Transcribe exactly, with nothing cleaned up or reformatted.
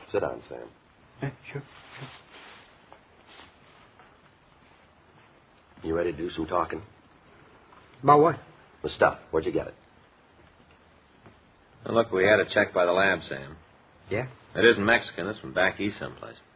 Sit down, Sam. Yeah, sure, sure. You ready to do some talking? About what? The stuff. Where'd you get it? Now, look, we had a check by the lab, Sam. Yeah? It isn't Mexican. It's from back east someplace.